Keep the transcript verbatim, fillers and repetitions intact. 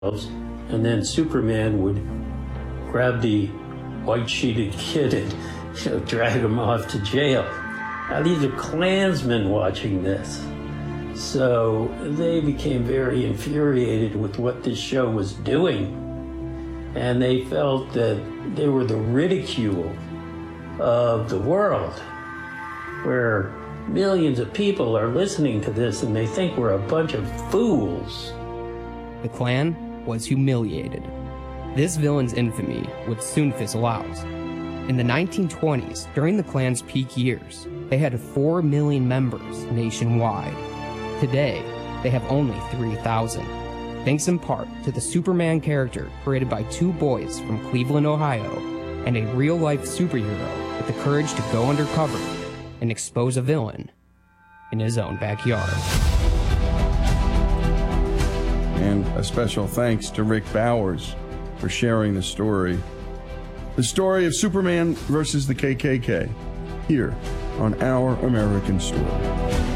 and then Superman would grab the white-sheeted kid and, you know, drag him off to jail. Now, these are Klansmen watching this. So they became very infuriated with what this show was doing. And they felt that they were the ridicule of the world, where millions of people are listening to this and they think we're a bunch of fools. The Klan was humiliated. This villain's infamy would soon fizzle out. In the nineteen twenties, during the Klan's peak years, they had four million members nationwide. Today, they have only three thousand, thanks in part to the Superman character created by two boys from Cleveland, Ohio, and a real-life superhero with the courage to go undercover and expose a villain in his own backyard. And a special thanks to Rick Bowers for sharing the story. The story of Superman versus the K K K, here on Our American Story.